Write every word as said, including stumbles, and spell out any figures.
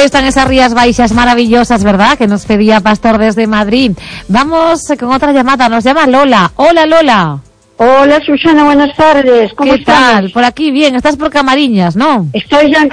Ahí están esas Rías Baixas maravillosas, ¿verdad? Que nos pedía Pastor desde Madrid. Vamos con otra llamada. Nos llama Lola. Hola, Lola. Hola, Susana, buenas tardes. ¿Cómo ¿Qué estás? tal? Por aquí bien. Estás por Camariñas, ¿no? Estoy ya en